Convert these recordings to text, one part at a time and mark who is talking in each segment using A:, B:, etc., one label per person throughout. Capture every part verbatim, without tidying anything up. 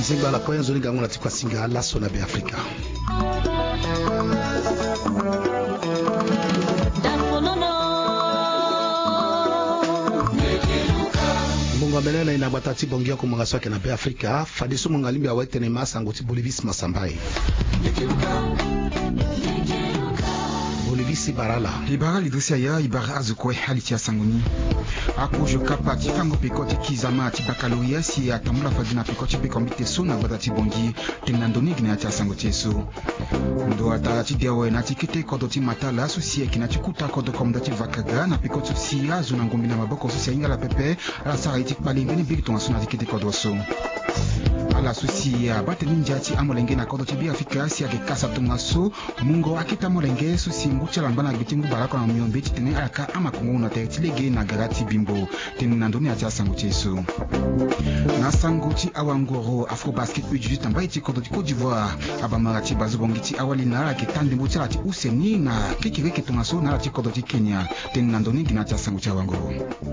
A: Nzimba la kwenzo ni gangu na tikwa singa laso na Afrika. Mungu amelena ina batati bongia ku mungaso ke na Afrika. Fadisu mungalimbi awete ne masango ti Bolivis Masambai. Bolivisi barala.
B: Ibara lidrisia ya ibara azukwe halitia sangoni. Ako je kapa ti fango pekoti kizama ti bakaloria si atamula fadina pekoti bekombite so na batati bongi tenandoni gina tia sangoti so. Ndo ata ti dewe na ti kete kodoti matala so si ekina ti kuta kodo komdati vakaga na pekoti si azu na ngombi na maboko so si inga la pepe ala sara iti palingeni bigton so na ti kete kodo so. Ala susi ya bate ninja ti amolenge na kodo ti bi Afrika si ake kasa tonga so mungo akita molenge so si ngucha lambana bitingu barako na myombe ti tene aka ama kongo na te ti lege na garati bimbo tene na ndoni ati asanguti so na sanguti awangoro Afro Basket Uju tambai ti kodo ti Côte d'Ivoire abamara ti bazobongi ti awali na ake tande mbuti ati useni na kikireke tonga so na ati kodo ti Kenya tene na ndoni gina ati asanguti awangoro.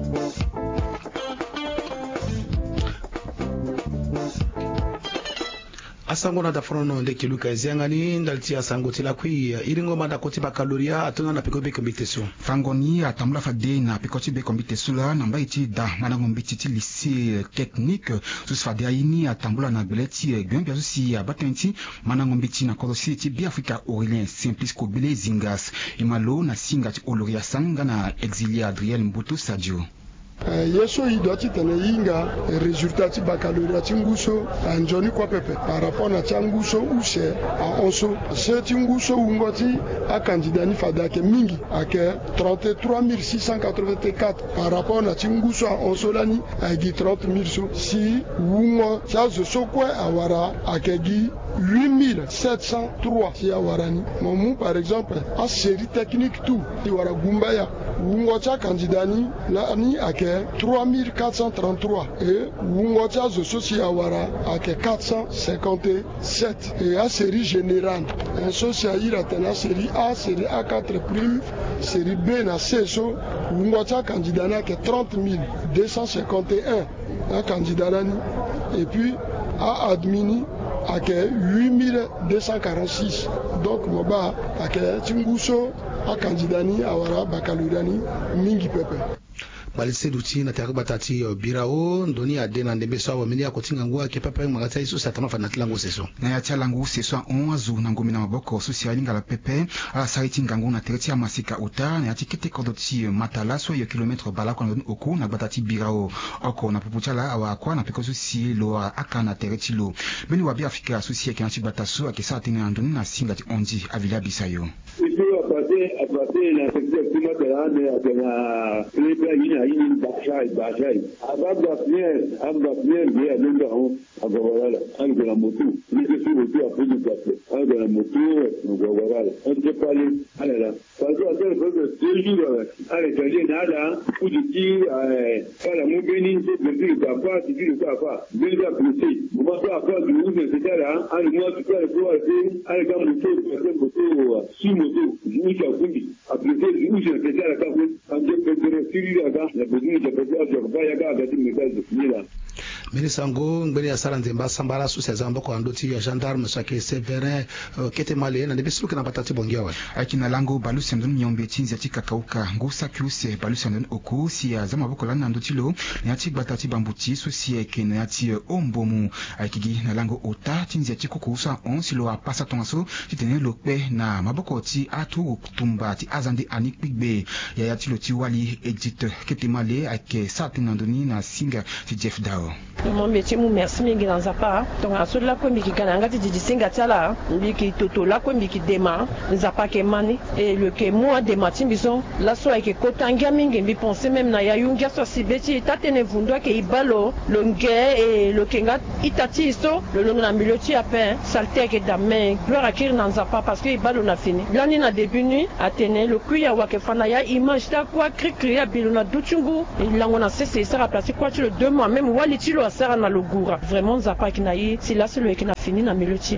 A: Asango na dafono nde kiluka eziangani ndalti asango tila kui iringo manda koti bakaloria atuna na pikobe kombitesu
B: fangoni atamula fade na pikoti be kombitesu la namba iti da mana ngombiti ti lycée technique sus fade ayini atambula na beleti gbembia susi abatenti mana ngombiti na korosi ti bi Afrika Aurélien Simplice Kobele Zingas imalo na singa ti oloria sanga na exilia Adrien Mbutu Sadio.
C: Yeso idoti tene yinga resultat baccalauréat nguso anjoni kwa pepe par rapport na changuso use a onso ce tinguso ungoti a candidat ni fadake mingi ake trente-trois mille six cent quatre-vingt-quatre par rapport na tinguso a onso lani agi trente mille so si ungo chazo sokwe awara akegi huit mille sept cent trois si awarani momu par exemple a série technique tout iwara gumbaya ungo cha candidat ni lani ake trois mille quatre cent trente-trois et Wungocha Zososi Awara à quatre cent cinquante-sept et à série générale. Un social à la série A, série A quatre prime, série B na C S O, Wungocha candidat à trente mille deux cent cinquante et un à candidat et puis à Admini à huit mille deux cent quarante-six. Donc Moba à Tinguso à candidat ni Awara baccalauréat mingi pepe.
A: balise duti na tayari batati birao ndoni adena ndembeso wa menia kotinga ngwa ke papa ngata iso satama fa natlango seso
B: na ya chalangu seso onze na ngomina maboko social ngala pepe ala sariti ngango na tereti ya masika uta na ya tikete kodoti matala so yo kilometre bala kwa ndoni oku na batati birao oko na pupuchala awa kwa na peko susi lo aka na tereti lo beni wa bi Afrika susi ke na chibataso akesa tena ndoni na singa ti onji avila bisayo
D: à passer la secteur climatérane avec la prépa yini bachai bachai avant d'appeler avant d'appeler bien le gars à voilà avec la moto il se trouve tout à fait du café avec la moto voilà on peut parler allez là parce que après le deux jours allez d'aller nada ou du qui par la mobilisation de plus de pas de plus de pas déjà poussé on va pas faire du route et cetera allez moi tu peux pouvoir allez quand moto moto sur moto je kundi appliquer du uso de la carte en deux de série là la besoin de faire de vaya ga ga message là
A: Minisango ngbeni ya sala nzemba sambara susi zamba kwa ndoti ya gendarme sake Severin kete male na debesu kana batati bongia wa
B: akina lango balusi ndoni nyombe chinzi atika kauka ngusa kyuse balusi ndoni oku si ya zama boko lana ndoti lo na atik batati bambuti susi eke na ati ombomu akigi na lango ota chinzi atiko kuusa onsi lo apasa tongaso titene lokpe na maboko ti atu tumba ti azandi anik bigbe ya yati lo ti wali edit kete male ake satina ndoni na singa ti Jeff Dao.
E: Mon métier mou merci mingi dans zapa donc aso la ko mbiki kana ngati di singa tala mbiki toto la ko mbiki dema zapa ke mani et le ke moi de matin bison la so ke kotanga mingi mbi penser même na ya yunga so sibeti tatene vundwa ke ibalo le nge et le kenga itati so le longa na miloti ape salte ke dame gloire à kir dans zapa parce que ibalo na fini lani na début nuit atene le kuya wa ke fana ya image ta quoi cri cri ya bilona duchungu et lango na cesse ça remplacer quoi tu le deux mois même wali tu lo sara na logura vraiment zapa kinayi si là celui qui n'a fini na meloti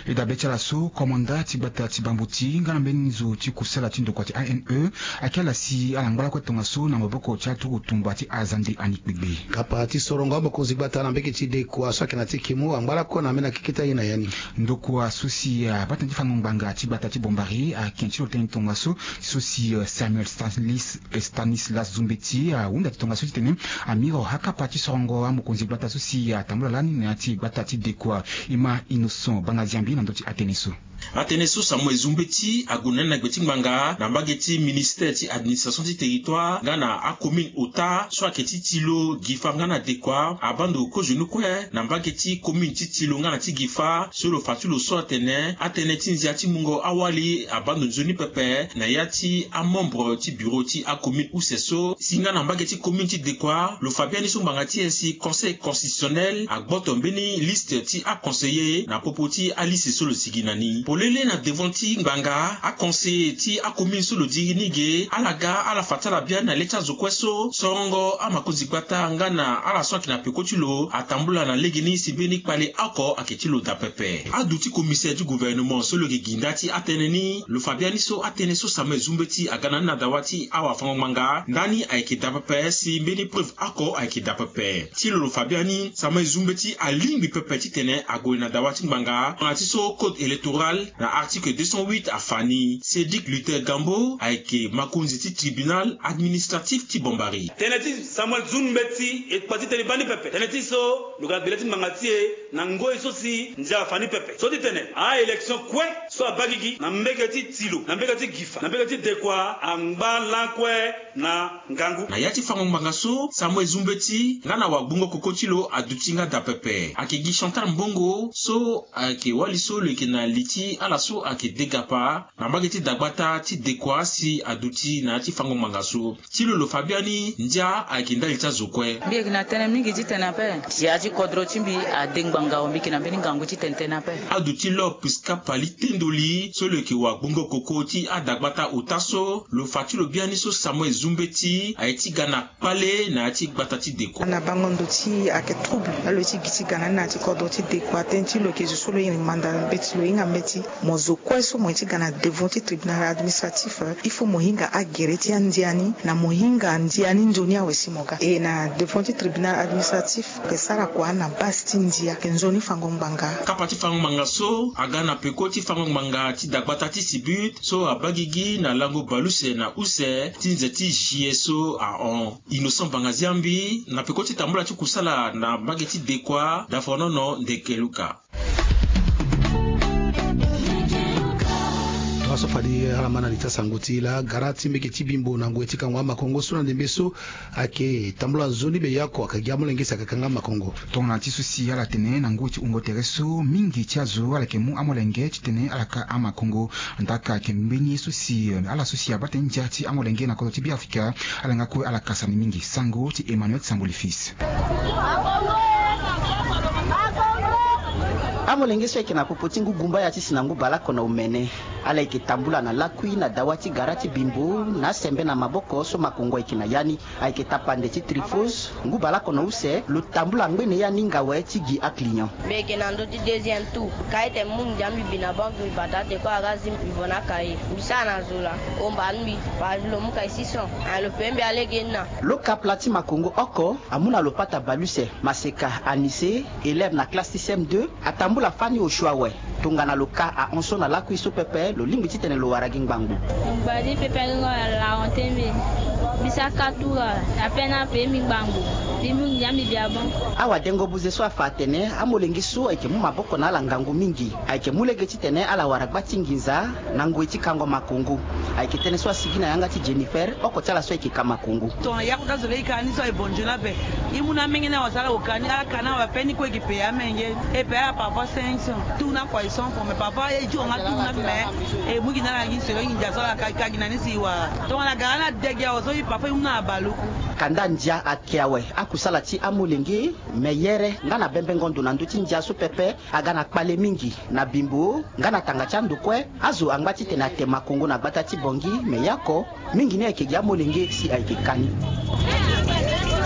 B: eda betala so komanda tibata tibambuti ngana mbenizo tikusala tindo kwa ti A N E akala si alangala kwa tonga so na maboko chatu utumba ti azandi anikbigbe
A: kapa ti sorongo bokozi bata na mbeki ti de kwa so kana ti kimu angala ko na mena kikita ina yani
B: ndoko asusi bata ti fango mbanga tibata ti bombari a kinchilo ten tonga so susi Samuel Stanislas Stanislas Zumbeti unda tonga so tene amiro hakapa ti sorongo amukonzi bata susi tambula lani na ti bata ti de kwa ima innocent banga ziambi na ndoti ateneso
F: Ateneso Samuel Zumbeti agunen na gbeti mbanga na mbageti ministère ti administration ti territoire ngana a commune Ota so aketi tilo gifa ngana dekwa abando ko jenu kwe na mbageti commune ti tilo ngana ti gifa so lo fatulo so atene atene ti nzia ti mungo awali abando nzoni pepe na yati a membre ti bureau ti a commune Useso singa na mbageti commune ti dekwa lo fabiani so mbanga ti ensi conseil constitutionnel agboto mbeni liste ti a conseiller na popoti a liste so lo siginani polele na devonti mbanga a conseiller ti a commune so lo dirinige alaga ala fatala bien na leta zokweso sorongo a makozi gbata ngana ala soki na pekotilo atambula na legini sibeni pale ako aketilo da pepe aduti commissaire du gouvernement so lo gindati ateneni lo fabiani so atene so Samuel Zumbeti agana na dawati awa fango manga ndani aike da pepe si mbeni preuve ako aike da pepe ti lo fabiani Samuel Zumbeti a lingbi pepe ti tene agoi na dawati mbanga ngati so code électoral na article deux cent huit afani Cédric Luther Gambo aike makonzi ti tribunal administratif ti bombari
G: teneti Samuel Zumbeti et pati tene bani pepe teneti so luka bileti mangatie na ngoi so si nja afani pepe so ti tene a élection kwe so abagigi na mbeke ti tilo na mbeke ti gifa na mbeke ti dekwa amba lankwe na ngangu
F: na yati fango mbanga so Samuel Zumbeti ngana wagbungo kokotilo adutinga da pepe akegi Chantal Mbongo so ake wali so leke na liti ala so ake degapa na mbageti dagbata ti dekwa si aduti na ti fango mbanga so tilo lo Fabiani ndia ake ndalita zokwe
H: mbeki na tene mingi ti tena pe si ati kodro timbi a dengbanga o mbeki na mbeni ngangu ti tena pe
F: aduti lo piska pali tendoli so leke wagbungo koko ti adagbata utaso lo fatilo biani so Samuel Zumbeti a eti gana pale na ati gbata ti dekwa
I: na bangondo ti ake trouble alo ti giti gana na ti kodro ti dekwa tenti lo ke solo yin manda beti lo inga meti mozo kweso mo ti gana devant ti tribunal administratif ifo mohinga agere ti andiani na mohinga andiani njoni awesi moga e na devant ti tribunal administratif ke sara kwa na basti ndia ke nzoni fango mbanga
F: kapati fango mbanga so agana peko ti fango mbanga ti dagbata ti sibut so abagigi na lango baluse na use ti nze ti jie so a on innocent mbanga ziambi na peko ti tambula ti kusala na mbage ti dekwa da fonono ndekeluka
A: so fadi halamana lita sanguti la garati mbeki tibimbo na ngwe tika ngwa makongo suna ndembeso ake tambula zoni be yako akagiamu lengisa kakanga makongo
B: tona ti susi ala tene na ngwe ti ungo tereso mingi ti azo ala kemu amolenge ti tene ala ka ama kongo ndaka kembeni susi ala susi abate njati amolenge na koto ti bi Afrika ala ngakwe ala kasani mingi sango ti Emmanuel Samboli fils
J: amolenge so yeke na popoti ngu gumba ya ti si na ngu balako na umene ala yeke tambula na lakui na dawa ti gara ti bimbu na sembe na maboko so makongo yeke na yani ayeke tapande ti trifos ngu balako na use lo tambula ngbene ya ni ngawe ti gi aklignant
K: mbeke na ndö ti deuxième tour ka ete mu ndia mbibi na banque mibata te ko aga zi mbivo na kaye mbisa na zo la omba mbi pa lo mu ka six cents a lo pe mbi alege na
J: lo kapla ti makongo oko amu na lo pata baluse maseka anise élève na classe C M deux atambula fani oshuawe tongana lo ka a onso na lakui so pepe lo lingbi ti tene lo waragi ngbangu
L: ngbadi pepe ngo la ontembe bisa katura apena pe mi ngbangu bimu nyami bia bon
J: awa dengo buze so afa tene amolengi so ayeke mu maboko na ala ngangu mingi ayeke mu lege ti tene ala waragba ti nginza na ngoi ti kango makongo ayeke tënë so asigi na yanga ti Jennifer oko ti ala so ayeke ka makongo
M: tongana yako ta zo le ikani so ebonjo na be i mu na menge na wasala okani ala kana wapeni kue yeke pe ya menge e pe ala parfois cinq cents tu na kwa ison pour mais parfois e ju onga tu na me e mu gina la gisero nginja so la ka gina ni si wa tongana gana dege o so i parfois i mu na baluku
J: kanda ndia akiawe akusala ti amolenge me yere nga na bembe ngondo na ndö ti ndia so pepe aga na kpale mingi na bimbo nga na tanga ti andokue azo angba ti tene ate makongo na gbata ti bongi me yako mingi ni ayeke gi amolenge si ayeke kani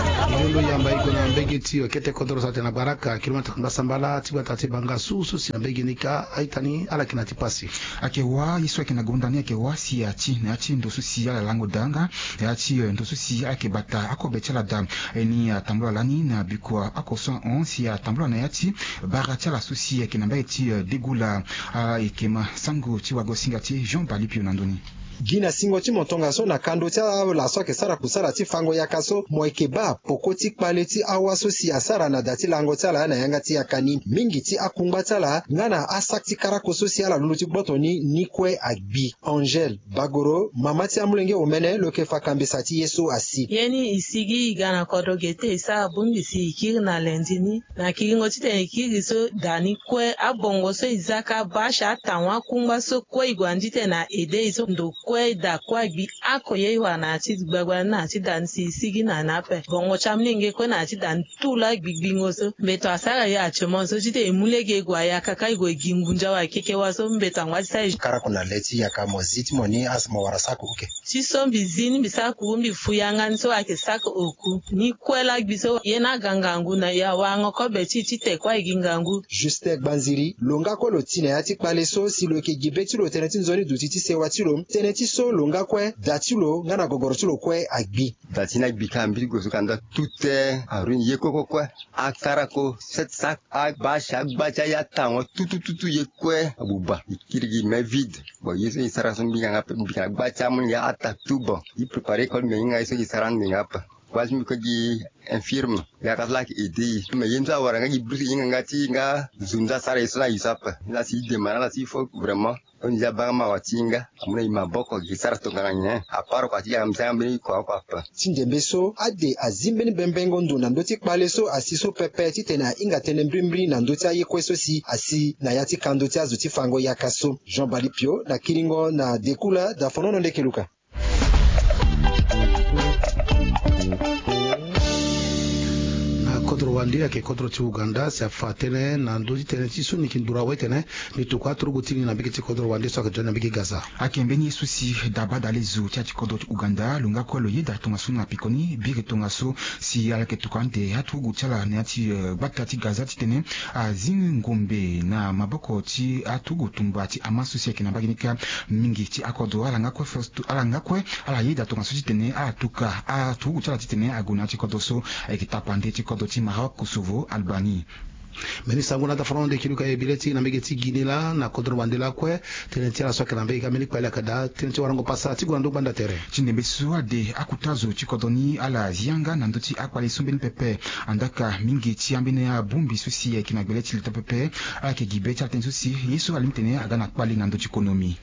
A: Mondo yamba iko na mbegi tiyo kete kodoro sa tena baraka kilomita mbasambala tiba tati banga susu si mbegi nika aitani ala kinatipasi
B: akewa iswa kina gondani akewa si achi na achi ndo susi ala lango danga achi ndo susi ake bata ako betela dam eni tambula lani na bikwa ako cent onze si tambula na achi barata la susi kina mbegi ti degula ekema sango ti wago singati Jean Balipio Nandoni
N: Gina singo ti montonga so na kando ti la so ke sara kusara ti fango ya kaso moike ba poko ti kpale ti awaso si asara na dati lango ti ala na yanga ti akani mingi ti akungba ti ala ngana asak ti karako so si ala lulu ti gboto ni nikwe agbi Angel Bagoro mama ti amulenge omene lo ke fakambisa ti yeso asi
O: yeni isigi igana kodogete isa bumbi si ikiri na lendini na kiringo ti tene ikiri so dani kwe abongo so izaka basha tanwa kungba so kwe igwandi tena ede iso ndo kwe da kwa gbi akoye iwa na ati gbagba na ati dan si sigi na nape bongo chamlinge kwe na ati dan tula gbigbi ngoso mbeto asara ya achemonso chite emulege gwa ya kaka igwe gingunja wa keke waso mbeto angwa chita
N: kara kuna leti ya kamo ziti moni asma warasako uke
O: chiso mbizini bisaku umbi fuyanga nso ake sako oku ni kwe la gbiso yena gangangu na ya wango kobe chite kwa igingangu
N: Juste Banziri longa ko lotine ati kpaleso si lo ke gibeti lo teneti nzoni dutiti sewa tilo teneti so longa kwe datilo ngana gogoro tilo kwe agbi
P: datina agbi kambi gozo kanda tute arun yekoko kwe akarako set sak agbacha agbacha ya tango tutu tutu yekwe abuba ikirigi me vide bo yeso isara son binga binga agbacha mun ya ata tubo i prepare kol me nga iso isaran binga pa quase me kogi infirme ya kasla ki edi me yemsa wara nga brusi inga ngati nga zunda sara isla isapa la si demana la si faut vraiment on ya bama watinga amuna imaboko gisara to nganya aparo kwa tia msambi kwa kwa pa
N: tindembeso ade azimbeni bembengo nduna ndoti kpaleso asiso pepe titena inga tenembrimri na ndoti ayekweso si asi na yati kandoti azuti fango yakaso Jean Balipio na kiringo na dekula da fonono ndekeluka
A: kodro wandia ke kodro ti Uganda sa fatene na ndoji tene ti suni kindura wetene ni to kwatro gutini na bigi ti kodro wandia so ka jona bigi Gaza
B: akembeni susi daba dalezu ti kodro ti Uganda lunga ko lo yeda to masuna pikoni bigi to ngaso si ala ke to kante hatu gutala ne ati bakta ti Gaza ti tene azin ngombe na maboko ti atu gutumba ti amasu si kina bagi nika mingi ti akodo ala ngakwe first ala ngakwe ala yeda to ngaso ti tene atuka atu gutala ti tene aguna ti kodro so ekitapande ti kodro Maroc, Kosovo, Albanie.
A: Ministre ngona da fronde kiluka e bileti na megeti ginila na kodro bandela kwe tenenti ala soka na mbega meni pala kada tenenti warango pasa ti gwando banda tere
B: chinembe suade akutazo chikodoni ala zianga na ndoti akwali sumbeni pepe andaka mingi ti ambine ya bumbi susi ya kina bileti lita pepe ake gibeti ala tensusi yesu alimtene agana kwali na ndoti ekonomi.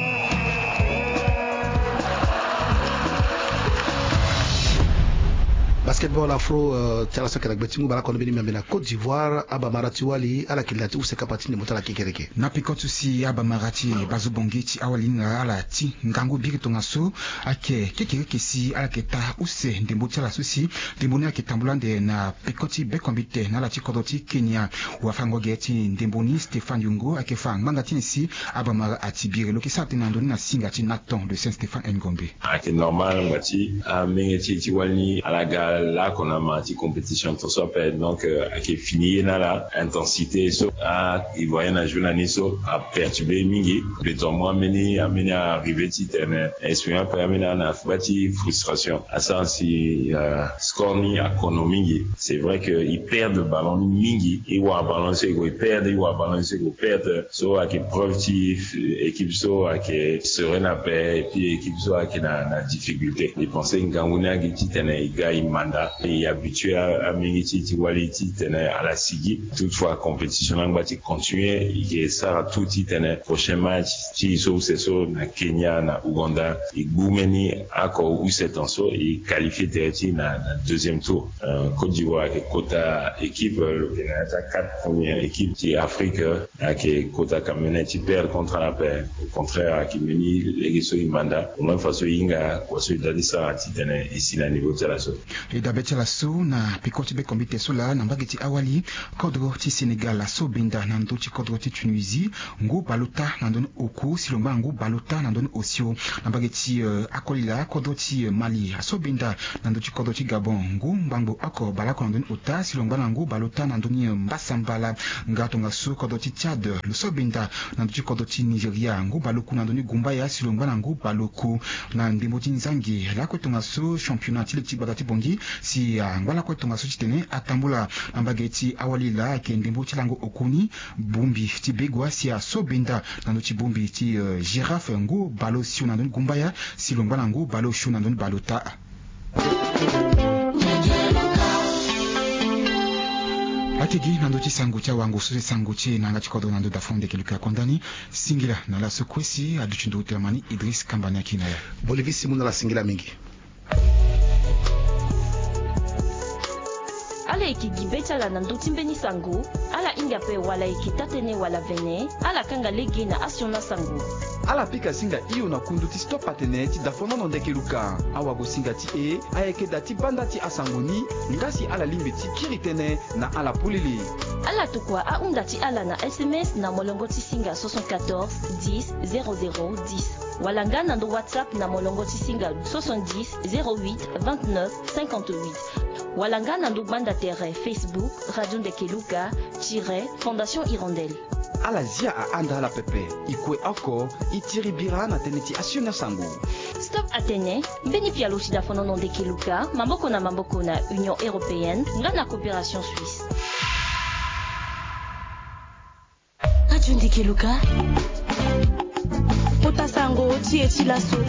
A: Basketball afro uh, tala soka betingu bala kono bini mbena Côte d'Ivoire aba marati wali ala kilati useka patini motala kikereke
B: na pikotu si aba marati bazobongeti awalinga ala ti ngangu biri tonga so ake kikereke si ala keta use ndembo tala susi ndembo na ketambulande na pikoti bekombite na la ti kodoti Kenya wafango geti ndembo ni Stéphane Yungo ake fa mangati si aba marati biri lo kisate na ndoni na singati Nathan de Saint-Stéphane Ngombe
Q: ake normal ngati a mengeti ti wali ala ga là qu'on a mati compétition tout ça donc euh, qui fini na la intensité so a ivoyen na journaliste so a perturbé mingi le temps moi meni ameni à arriver ti terrain expérience pas ameni na fati frustration à ça si euh, score ni économique c'est vrai que il perd le ballon mingi et wa balancer il perd il wa balancer il perd so a qui preuve ti équipe so a qui serait na paix et puis équipe so a qui na na difficulté les penser nganguna qui ti terrain il gagne et habitué à Mingiti Tiwaliti à la Sigi. Toutefois, compétition va continuer et ça tout le prochain match qui sont c'est ça na Kenya na Ouganda et Goumeni encore où c'est en so et qualifié terti na deuxième tour. Côte d'Ivoire qui quota équipe le Canada quatre premières équipes qui Afrique qui quota Cameroun qui perd contre la paix. Au contraire qui meni les so imanda au moins façon inga quoi so dali ça titane ici na niveau de la so.
B: idabeti la so na pikoti be kombite so la na mbageti awali kodro ti Sénégal la so benda na ndo ti kodro ti Tunisie ngu baluta na ndoni oku silomba ngu baluta na ndoni osio na mbageti uh, akolila kodro ti uh, Mali so benda na ndo ti kodro ti Gabon ngu mbangbo ako balako na ndoni ota silomba na ngu baluta na ndoni uh, mbasambala ngato nga so kodro ti Tchad lo so benda na ndo ti kodro ti Nigeria ngu baluku na ndoni gumbaya silomba na ngu baluku na ndembo ti Nzangi la kwetonga so championnat ti le ti gbata ti bongi si uh, ngwala kwetonga so ti tene atambula na mbageti awalila ke ndembo ti lango okuni bumbi ti begwa si a so benda na ndo ti bumbi ti uh, girafe ngu balo sio na ndoni gumbaya si longba na ngu balo sio na ndoni balota. Atigi nando ti sango tia wango so sango ti nanga ti kodo nando da fonde keluka kondani singila na la sokwesi aduchindo telamani Idris Kambani akinaya
A: Bolivie simuna la singila mingi
R: ala iki gibecha la nando timbeni sango ala inga pe wala iki tatene wala vene ala kanga legi na asiona sango
S: ala pika singa iyo na kundu ti stop atene ti dafona no ndeke luka awa go singa ti e ayeke da ti banda ti asangoni ngasi ala limbe ti kiri tene na ala polele
R: ala tukua a unda ti ala na S M S na molongo ti singa soixante-quatorze dix zéro zéro dix wala nga na ndo WhatsApp na molongo ti singa soixante-dix zéro huit vingt-neuf cinquante-huit wala nga na ndo banda tere Facebook Radio Ndekeluka tire Fondation Hirondelle
S: ala zia a anda ala pepe ikue ako itiri bira na tene ti asiona sango
R: Stop Atene beni pia lo da fono non Ndekeluka mamboko na mamboko na Union Européenne nga na coopération suisse Radio Ndekeluka Pota sango ti eti laso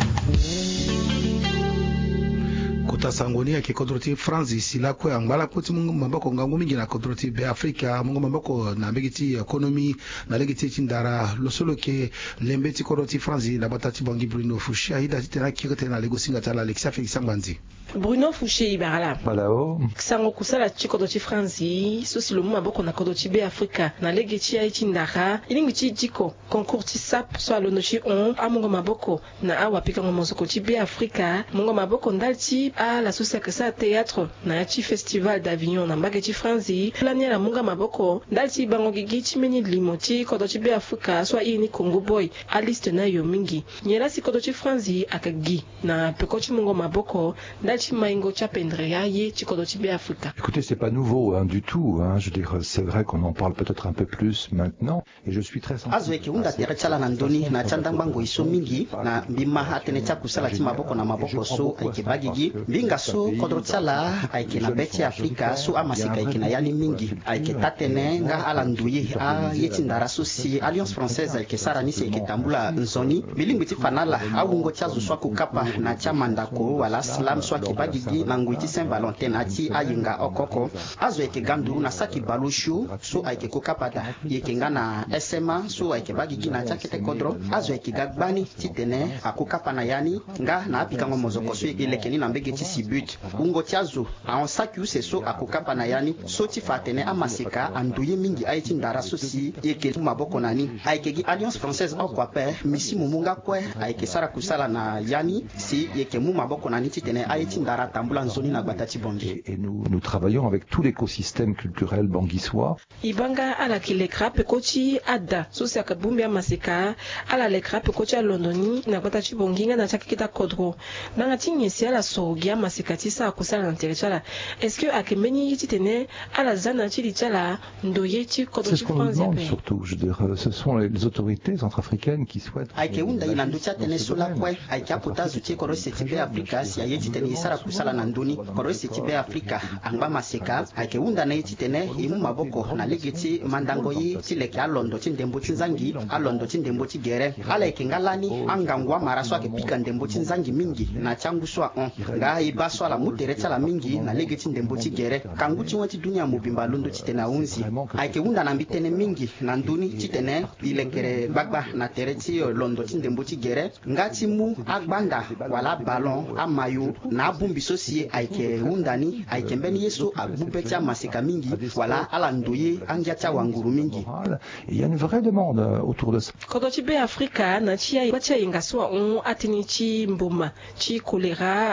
A: kota sangoni ya kikodro ti France ici la kwa ngala poti mungu mamboko ngangu mingi na kodro ti be Afrika mungu mamboko na begiti economy na legiti ti ndara lo solo ke lembe ti kodro ti France la batati bangi Bruno Fouché aida ti tena kirete na lego singa tala Alexia Félix Ngbanzi
E: Bruno Fouché ibarala
T: Balao
E: sango kusala ti kodro ti France so si lo mu mamboko na kodro ti be Afrika na legiti ya ti ndara ilingi ti diko concours ti sap so alono ti on amungo mamboko na awa pika ngomozoko ti be Afrika mungo mamboko ndalti a la société théâtre na ti festival d'Avignon na mbageti France plania la munga maboko ndalti bango gigi ti meni limoti kodo ti be Afrika so ini Congo boy a liste na yo mingi nyela si kodo ti France akagi na peko ti mungo maboko ndalti maingo cha pendrea ye ti kodo ti be Afrika.
T: Écoutez, c'est pas nouveau hein, du tout hein. Je veux dire, c'est vrai qu'on en parle peut-être un peu plus maintenant et je suis très sensible.
J: Azweke unda tere chala na ndoni na chanda bango iso mingi na bima hatene cha kusala ti maboko na maboko so aikebagigi binga so kodro tsala aike na beti Afrika so amasika aike na yani mingi aike tatene nga ala nduye a yeti ndara so si Alliance Française aike sara nisi aike tambula nzoni bilingi ti fanala awungo tia zo swaku kapa na tia mandako wala slam swa kibagigi na nguiti Saint Valentin ati ayinga okoko azo aike gandu na saki baloshu so aike kokapata yeke nga na S M A so aike bagigi na tia kete kodro azo aike gagbani titene akokapa na yani nga na apika ngomozoko so elekeni na mbege ti sibut ungo tiazo a onsaku seso akokapa na yani soti fatene amasika anduye mingi aiti ndara sosi yeke maboko nani aikegi Alliance Française okwape misi mumunga kwe aike sara kusala na yani si yeke mu maboko nani titene aiti ndara tambula nzoni na gbata ti bongi
T: et nous nous travaillons avec tout l'écosystème culturel banguissois
E: ibanga ala kilekra pekoti ada sosi akabumbi amasika ala lekra pekoti a londoni na gbata ti bongi nga na chakikita kodro nanga tinyesi ala sogia masikati sa kusala na territoire est-ce que akemeni yiti tene ala zana ti litala ndoye ti kodo ti France
T: surtout je veux dire ce sont les autorités centrafricaines qui souhaitent
J: aike unda ina nducha tene sola kwe aike apota zuti koro seti be Afrika si ayeti tene isara kusala na ndoni koro seti be Afrika angba masika aike unda na yiti tene imu maboko na legeti mandango yi ti leke alondo ti ndembo ti nzangi alondo ti ndembo ti gere ala ike ngalani angangwa maraso ake pika ndembo ti nzangi mingi na changu swa on nga iba swala mutere chala mingi na legeti ndembo ti gere kangu ti wati dunia mobimba londo ti tena unzi aike unda na mbitene mingi na nduni ti tene ilekere bagba na tere ti londo ti ndembo ti gere nga ti mu agbanda wala ballon amayo na abumbi sosi aike unda ni aike mbeni yeso agbube ti amasika mingi wala ala ndoye angia ti awanguru mingi.
T: Il y a une vraie demande autour de ça.
E: Kodo ti be Afrika na ti ya ti ayinga so on atini ti mboma ti choléra abagi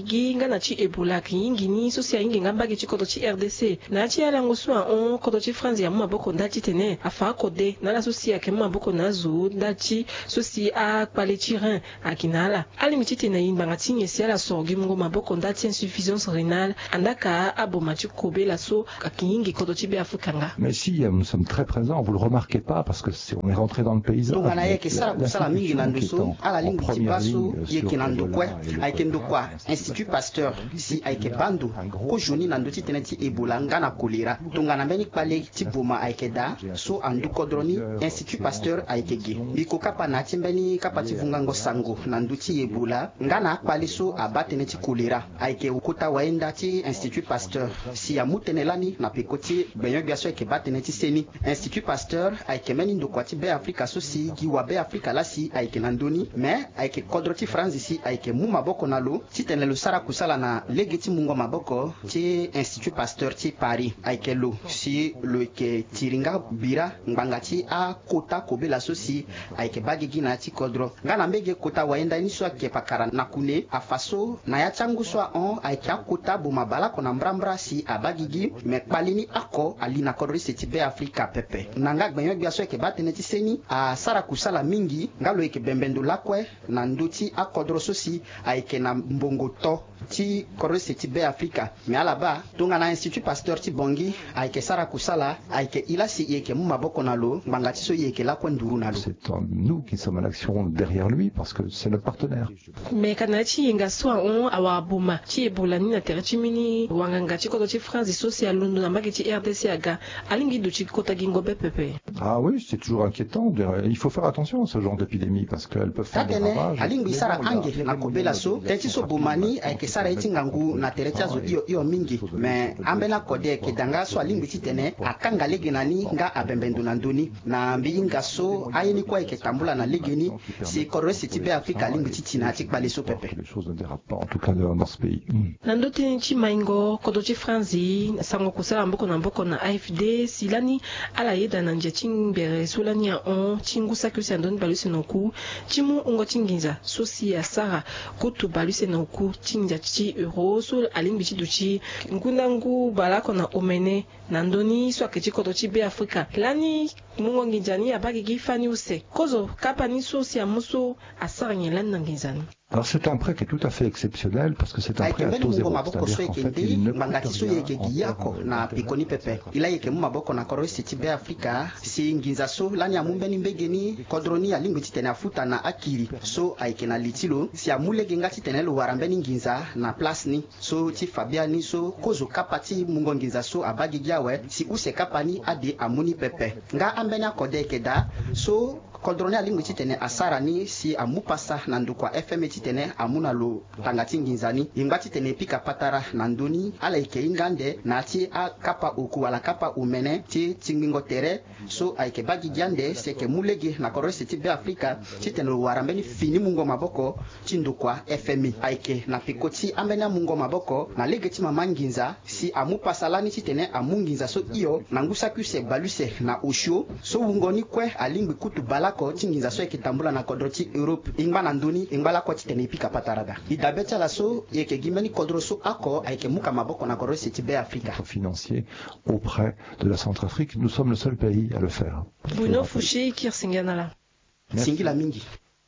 E: bagigi nga na chi ebola kingi ni so si aingi nga mbagi chi kodo chi R D C na chi ala ngoswa on kodo chi France ya maboko ndati tene afa kode na la so si ya ke maboko na zu ndati so si a pale chi rein akinala ali mitite na yimba ngatinye si ala sorgi ngo maboko ndati insuffisance rénale andaka aboma chi kobe la so akingi kodo chi be afukanga.
T: Mais si nous sommes très présents, vous le remarquez pas parce que si on est rentré dans le paysage.
J: Donc on a que ça ça mingi nanduso ala lingi tibaso yeke nandukwe aike ndukwa Institut Pasteur si aike bandu ko joni nanduti teneti ebola ngana kolera tungana mbeni pale tibuma aike da so anduko droni Institut Pasteur aike ge biko kapa na timbeni kapa tivunga ngo sango nanduti ebola ngana pale so abate neti kolera aike ukota waenda ti Institut Pasteur si ya mutenelani na pekoti benyo biaso aike bate neti seni Institut Pasteur aike meni ndukwa ti be Afrika so si giwa be Afrika la si aike nandoni mais aike kodroti France ici aike mu maboko nalo ti tenelo sara kusala na legeti mungo maboko ti Institut Pasteur ti Paris aike lo si lo ke tiringa bira ngbanga ti a kota kobela so si aike bagigi na ti kodro ngana mbege kota waenda ni so ke pakara na kune afaso na ya changu so on aike kota bo mabala kona mbrambra si abagigi me palini ako ali na kodro se ti be Afrika pepe nanga gbenyo bia so ke batene ti seni a sara kusala mingi ngalo eke bembendo lakwe na nduti akodro sosi aike na mbongo to ti korese ti be Afrika me alaba tunga na Institut Pasteur ti bongi aike sara kusala aike ilasi yeke mu maboko na lo mbanga ti so yeke lakwe nduru na lo.
T: C'est nous qui sommes en action derrière lui parce que c'est notre partenaire.
E: Mais kanati yenga soa on awa boma ti ebola ni na tere ti mini wanganga ti kodo ti France sosi a Londres na mbagi ti R D C aga alingi du ti kota gingo be pepe.
T: Ah oui, c'est toujours inquiétant. Il faut faire attention à ce genre d'épidémie parce qu'elles peuvent faire des ravages.
J: Alingi sara ange na kobela so tenti so bomani aike sara eti ngangu na teretia zo iyo iyo mingi mais ambena kode ke danga so alingi titene akanga lege nani nga abembendu na ndoni na mbinga so ayini kwa ike tambula na legeni si korose ti be Afrika alingi titina ti kpale so pepe.
T: Les choses ne dérapent pas en tout cas dans ce pays.
E: Na ndoti ti maingo kodo ti France sango kusala mboko na mboko na A F D silani ala yeda na nje timbere solani ya on tingusa kusi andoni baluse no ku timu ungo tinginza sosi ya sara kutu baluse no ku tinja ti euro so alimbi ti duchi ngundangu balako na omene na ndoni so aketi kodo ti be Afrika lani mungo nginjani abagi gifani use kozo kapani sosi ya muso asara nyelani na nginzani.
T: Alors c'est un prêt qui est tout à fait exceptionnel parce que c'est un prêt à taux zéro. C'est-à-dire qu'en fait, il ne coûte rien
J: na pikoni pepe. Ila yeke mu maboko na korose ti be Afrika si nginza so lani ya mumbeni mbegeni kodroni ya lingu ti tene afuta na akiri so aike na litilo si amulege nga ti tene lo warambeni nginza na place ni so ti Fabiani so kozo kapati mungo nginza so abagi giawe si use kapani ade amuni pepe nga ambeni akode keda so kodroni ya lingu ti tene asara ni si amupasa na ndukwa F M ti tene amuna lo tangati nginzani ingba ti tene pika patara na ndoni ala ike ingande na ti a kapa oku ala kapa umene ti tingingo tere so aike bagi giande seke mulege na korose ti be Afrika ti tene lo warambeni fini mungo maboko ti ndukwa F M aike na pikoti ambena mungo maboko na lege ti mama nginza si amupasa lani ti tene amunginza so iyo na ngusa kuse baluse na osho so wungoni kwe alingbi kutu bala ko tinginza so ekitambula na kodro ti Europe ingba na ndoni ingba la ko ti tene pika patarada idabeta la so yeke gimeni kodro so ako aike muka maboko na kodro ti be Afrika
T: financier auprès de la Centrafrique. Nous sommes le seul pays à le faire.
E: Bruno Fouché Kirsinganala.
J: Singila mingi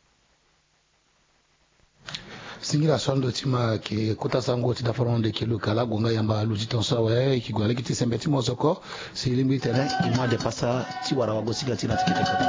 A: singira sondo tima ke kota sango ti da foronde ke lokala gonga yamba luti tonso wa ki gwale ki ti sembeti mozoko si limbi tene ima de pasa ti wara wa gosiga ti na tikete